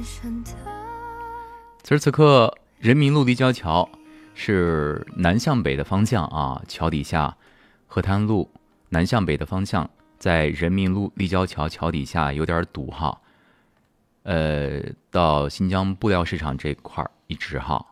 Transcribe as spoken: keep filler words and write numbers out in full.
此时此刻，人民路立交桥是南向北的方向啊，桥底下河滩路南向北的方向，在人民路立交桥桥底下有点堵哈。呃，到新疆布料市场这块儿一直哈，